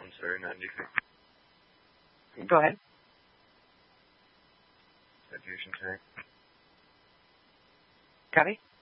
I'm sorry, not defect. Go ahead. Citation tank. Copy.